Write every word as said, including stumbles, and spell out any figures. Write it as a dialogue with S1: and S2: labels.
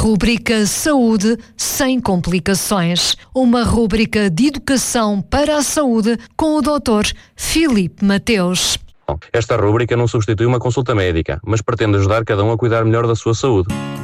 S1: Rubrica Saúde sem complicações. Uma rubrica de educação para a saúde com o doutor Filipe Mateus.
S2: Esta rubrica não substitui uma consulta médica, mas pretende ajudar cada um a cuidar melhor da sua saúde.